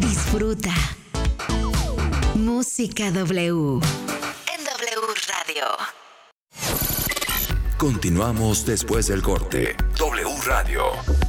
Disfruta. Música W. En W Radio. Continuamos después del corte. W Radio.